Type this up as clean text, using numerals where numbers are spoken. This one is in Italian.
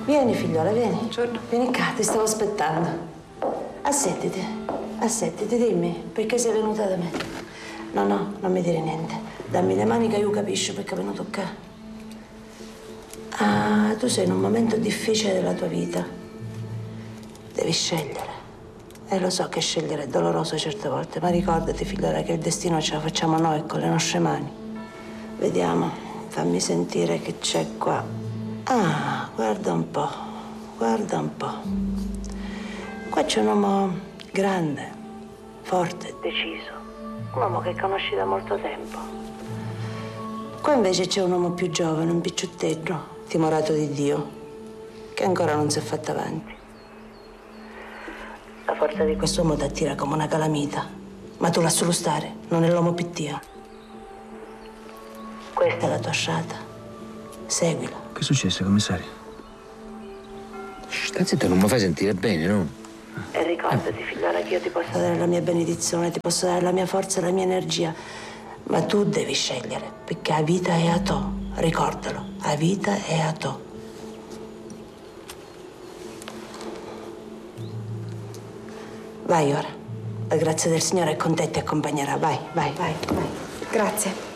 Vieni, figliola, vieni. Buongiorno. Vieni qua, ti stavo aspettando. Assettiti, dimmi, perché sei venuta da me? No, non mi dire niente. Dammi le mani che io capisco perché è venuto qua. Ah, tu sei in un momento difficile della tua vita. Devi scegliere. E lo so che scegliere è doloroso certe volte, ma ricordati, figliola, che il destino ce la facciamo noi con le nostre mani. Vediamo, fammi sentire che c'è qua. Ah, guarda un po'. Qua c'è un uomo grande, forte, deciso. Un uomo che conosci da molto tempo. Qua invece c'è un uomo più giovane, un picciutteggio, timorato di Dio, che ancora non si è fatto avanti. La forza di quest'uomo ti attira come una calamita, ma tu lascialo stare, non è l'uomo pittia. Questa è la tua strada. Seguila. Che è successo, commissario? Sta zitto, non mi fai sentire bene, no? E ricordati, figliora, che io ti posso dare la mia benedizione, ti posso dare la mia forza e la mia energia. Ma tu devi scegliere, perché la vita è a to. Ricordalo, la vita è a to. Vai ora. La grazia del Signore è con te e ti accompagnerà. Vai. Grazie.